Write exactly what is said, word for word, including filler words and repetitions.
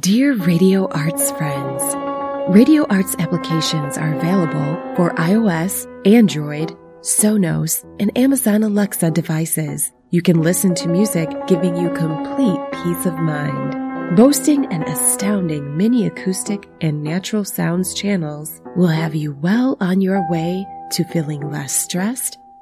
Dear Radio Arts friends, Radio Arts applications are available for iOS, Android, Sonos, and Amazon Alexa devices. You can listen to music giving you complete peace of mind. Boasting an astounding mini acoustic and natural sounds channels will have you well on your way to feeling less stressed